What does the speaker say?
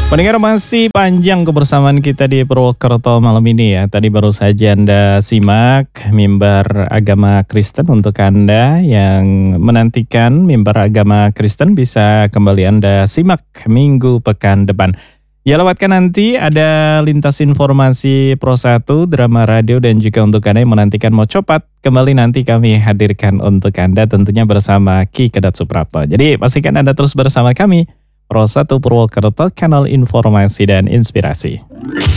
Pendengar, masih panjang kebersamaan kita di Purwokerto malam ini ya. Tadi baru saja Anda simak mimbar agama Kristen. Untuk Anda yang menantikan mimbar agama Kristen bisa kembali Anda simak minggu pekan depan. Ya, lewatkan nanti ada lintas informasi Pro 1, drama radio, dan juga untuk Anda yang menantikan mau copat, kembali nanti kami hadirkan untuk Anda tentunya bersama Ki Kedat Suprapto. Jadi pastikan Anda terus bersama kami Pro 1 Purwokerto, kanal informasi dan inspirasi.